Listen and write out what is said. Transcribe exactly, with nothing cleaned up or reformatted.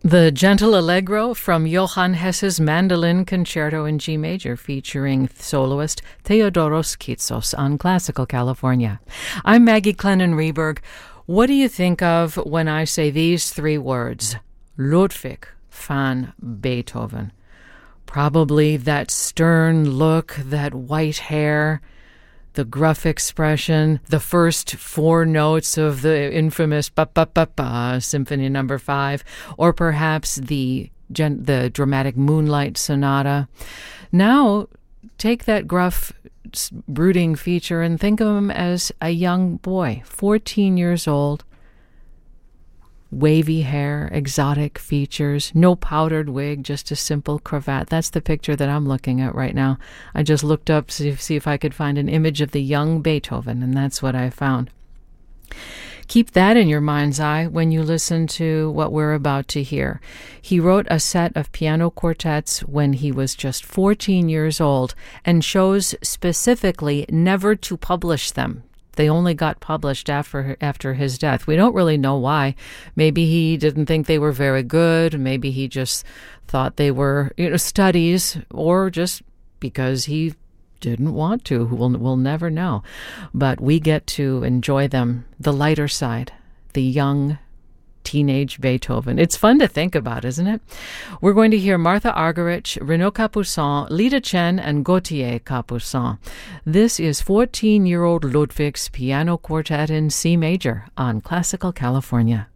The Gentle Allegro from Johann Hesse's Mandolin Concerto in G Major, featuring soloist Theodoros Kitsos on Classical California. I'm Maggie Clennon-Reberg. What do you think of when I say these three words? Ludwig van Beethoven. Probably that stern look, that white hair, the gruff expression, the first four notes of the infamous ba-ba-ba-ba Symphony Number Five, or perhaps the gen- the dramatic Moonlight Sonata. Now, take that gruff, brooding feature and think of him as a young boy, fourteen years old, wavy hair, exotic features, no powdered wig, just a simple cravat. That's the picture that I'm looking at right now. I just looked up to see, see if I could find an image of the young Beethoven, and that's what I found. Keep that in your mind's eye when you listen to what we're about to hear. He wrote a set of piano quartets when he was just fourteen years old and chose specifically never to publish them. They only got published after after his death. We don't really know why. Maybe he didn't think they were very good. Maybe he just thought they were, you know, studies, or just because he didn't want to. We'll, we'll never know. But we get to enjoy them, the lighter side, the young teenage Beethoven. It's fun to think about, isn't it? We're going to hear Martha Argerich, Renaud Capuçon, Lida Chen, and Gauthier Capuçon. This is fourteen-year-old Ludwig's Piano Quartet in C Major on Classical California.